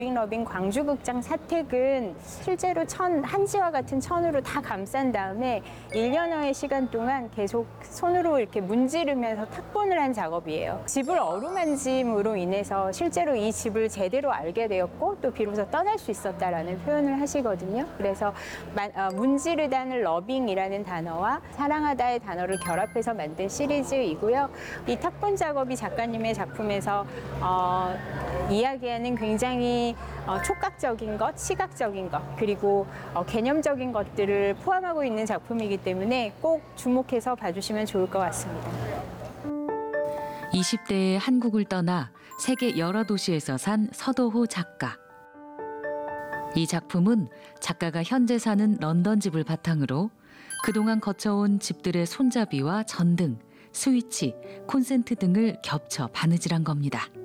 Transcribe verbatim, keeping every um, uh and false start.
러빙 광주극장 사택은 실제로 천, 한지와 같은 천으로 다 감싼 다음에 일 년여의 시간 동안 계속 손으로 이렇게 문지르면서 탁본을 한 작업이에요. 집을 어루만짐으로 인해서 실제로 이 집을 제대로 알게 되었고 또 비로소 떠날 수 있었다라는 표현을 하시거든요. 그래서 문지르다는 러빙이라는 단어와 사랑하다의 단어를 결합해서 만든 시리즈이고요. 이 탁본 작업이 작가님의 작품에서 어, 이야기하는 굉장히 어, 촉각적인 것, 시각적인 것, 그리고 어, 개념적인 것들을 포함하고 있는 작품이기 때문에 꼭 주목해서 봐주시면 좋을 것 같습니다. 이십 대에 한국을 떠나 세계 여러 도시에서 산 서도호 작가. 이 작품은 작가가 현재 사는 런던 집을 바탕으로 그동안 거쳐온 집들의 손잡이와 전등, 스위치, 콘센트 등을 겹쳐 바느질한 겁니다.